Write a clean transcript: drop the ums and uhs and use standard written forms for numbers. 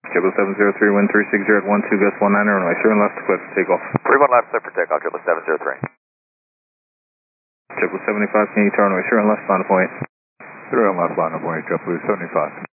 JetBlue 703, wind 360 at 12, gust 19, runway 0 left, clear for takeoff. 31 left, clear for takeoff, JetBlue 703. JetBlue 75, can you turn runway 0 left, final point? 0 left, final point, JetBlue 75.